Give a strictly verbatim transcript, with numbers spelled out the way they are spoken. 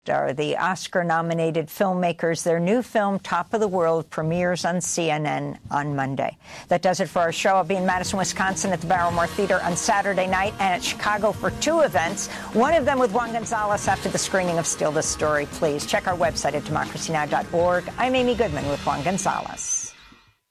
Are the Oscar-nominated filmmakers. Their new film, Top of the World, premieres on C N N on Monday. That does it for our show. I'll be in Madison, Wisconsin at the Barrymore Theater on Saturday night and at Chicago for two events, one of them with Juan Gonzalez after the screening of Steal This Story. Please check our website at democracy now dot org. I'm Amy Goodman with Juan Gonzalez.